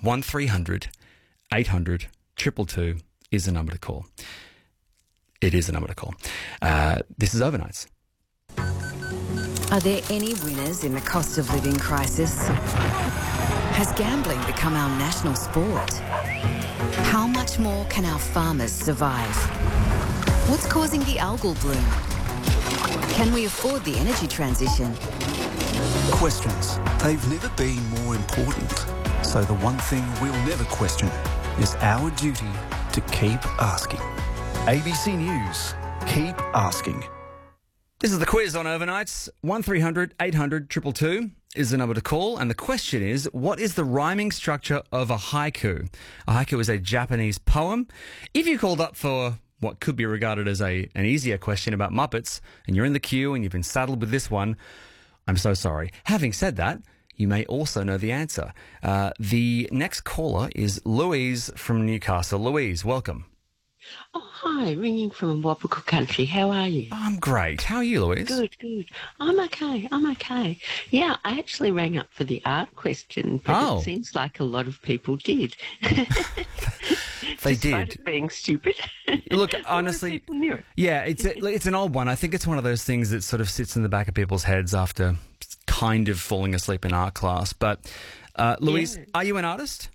1300 800 222 is the number to call. It is the number to call. This is Overnights. Are there any winners in the cost of living crisis? Has gambling become our national sport? How much more can our farmers survive? What's causing the algal bloom? Can we afford the energy transition? Questions. They've never been more important. So the one thing we'll never question is our duty to keep asking. ABC News. Keep asking. This is the quiz on Overnights. 1300 800 222 is the number to call. And the question is, what is the rhyming structure of a haiku? A haiku is a Japanese poem. If you called up for what could be regarded as an easier question about Muppets, and you're in the queue and you've been saddled with this one, I'm so sorry. Having said that, you may also know the answer. The next caller is Louise from Newcastle. Louise, welcome. Oh, hi, ringing from Wapaku country. How are you? I'm great. How are you, Louise? Good. I'm okay. Yeah, I actually rang up for the art question, but it seems like a lot of people did. They Despite did. It being stupid. Look, honestly, yeah, it's an old one. I think it's one of those things that sort of sits in the back of people's heads after kind of falling asleep in art class. But, Louise, Are you an artist?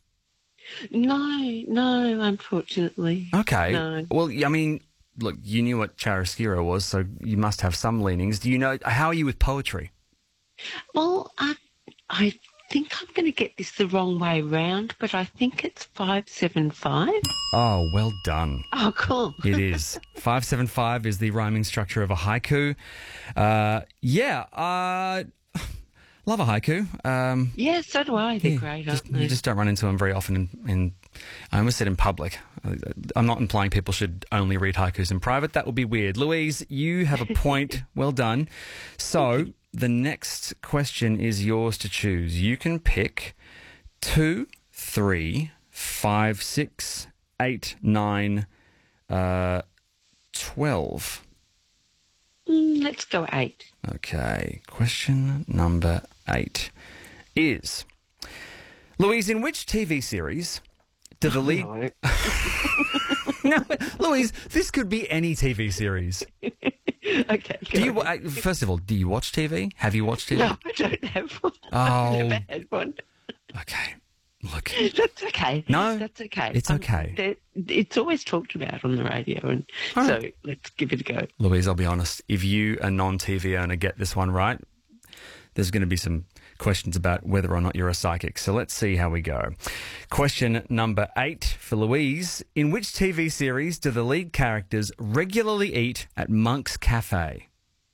No, unfortunately. Okay. No. Well, I mean, look, you knew what chiaroscuro was, so you must have some leanings. Do you know, how are you with poetry? Well, I think I'm going to get this the wrong way round, but I think it's 575. Oh, well done. Oh, cool. It is. 575 is the rhyming structure of a haiku. Love a haiku. Yeah, so do I. They're great, aren't they? You just don't run into them very often. And I almost said in public. I'm not implying people should only read haikus in private. That would be weird. Louise, you have a point. Well done. So the next question is yours to choose. You can pick 2, 3, 5, 6, 8, 9, 12. Let's go 8. Okay, question number 8 is, Louise, in which TV series did the lead... No, Louise, this could be any TV series. Okay. First of all, do you watch TV? Have you watched TV? No, I don't have one. Oh. I've never had one. Okay, look. That's okay. No, that's okay. It's okay. It's always talked about on the radio, and so let's give it a go. Louise, I'll be honest. If you, a non-TV owner, get this one right, there's going to be some questions about whether or not you're a psychic. So let's see how we go. Question number 8 for Louise. In which TV series do the lead characters regularly eat at Monk's Cafe?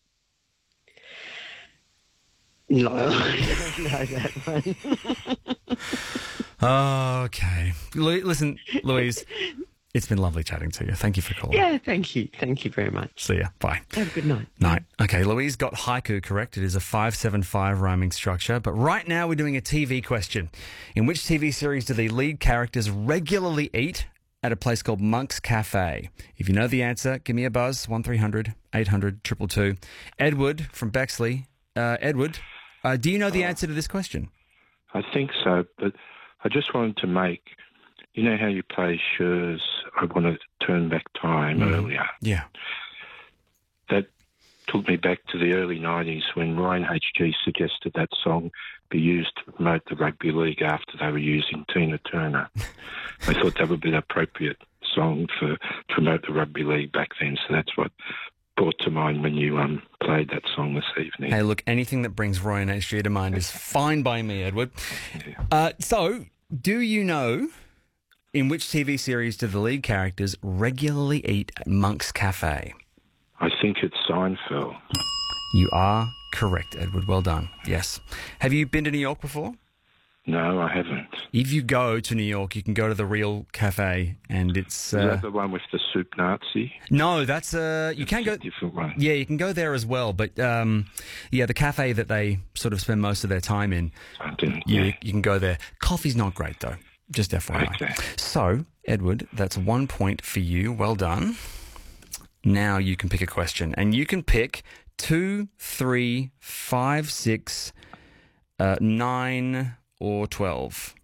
No, I don't know that one. Okay. Listen, Louise, it's been lovely chatting to you. Thank you for calling. Yeah, thank you. Thank you very much. See ya. Bye. Have a good night. Night. Okay, Louise got haiku correct. It is a 575 rhyming structure. But right now we're doing a TV question. In which TV series do the lead characters regularly eat at a place called Monk's Cafe? If you know the answer, give me a buzz, 1300 800 222. Edward from Bexley. Edward, do you know the answer to this question? I think so, but I just wanted to make, you know how you play Scher's I Want to Turn Back Time earlier? Yeah. That took me back to the early 90s when Ryan HG suggested that song be used to promote the rugby league after they were using Tina Turner. I thought that would be an appropriate song to promote the rugby league back then, so that's what brought to mind when you played that song this evening. Hey, look, anything that brings Roy and HG to mind is fine by me, Edward. Yeah. So, do you know in which TV series do the lead characters regularly eat at Monk's Cafe? I think it's Seinfeld. You are correct, Edward. Well done. Yes. Have you been to New York before? No, I haven't. If you go to New York, you can go to the real cafe, and it's... Is that the one with the soup Nazi? No, that's... you can go... a different one. Yeah, you can go there as well, but the cafe that they sort of spend most of their time in, you can go there. Coffee's not great, though. Just FYI. Okay. So, Edward, that's 1 point for you. Well done. Now you can pick a question, and you can pick 2, 3, 5, 6, 9... or 12.